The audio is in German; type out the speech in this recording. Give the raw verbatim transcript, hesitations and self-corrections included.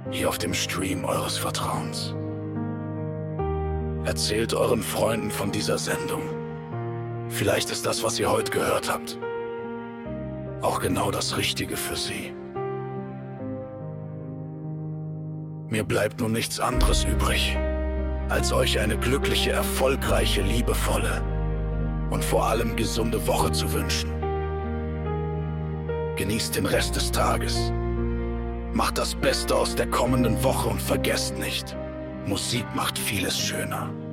hier auf dem Stream eures Vertrauens. Erzählt euren Freunden von dieser Sendung. Vielleicht ist das, was ihr heute gehört habt, auch genau das Richtige für sie. Mir bleibt nun nichts anderes übrig, als euch eine glückliche, erfolgreiche, liebevolle und vor allem gesunde Woche zu wünschen. Genießt den Rest des Tages. Macht das Beste aus der kommenden Woche und vergesst nicht, Musik macht vieles schöner.